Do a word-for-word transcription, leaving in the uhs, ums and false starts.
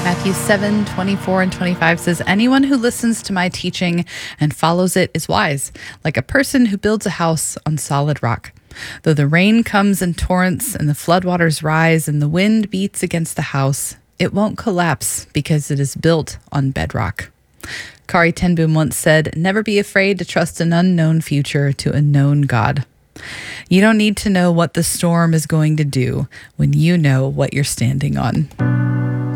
Matthew seven, twenty-four and twenty-five says, anyone who listens to my teaching and follows it is wise, like a person who builds a house on solid rock. Though the rain comes in torrents and the floodwaters rise and the wind beats against the house, it won't collapse because it is built on bedrock. Kari ten Boom once said, never be afraid to trust an unknown future to a known God. You don't need to know what the storm is going to do when you know what you're standing on.